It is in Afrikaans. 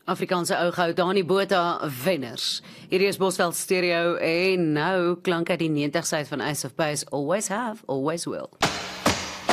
Afrikaanse ou gehou Dani Botha wenners. Hierdie is Bosveld Stereo en nou klank uit die 90s uit van Ace of Base, always have, always will.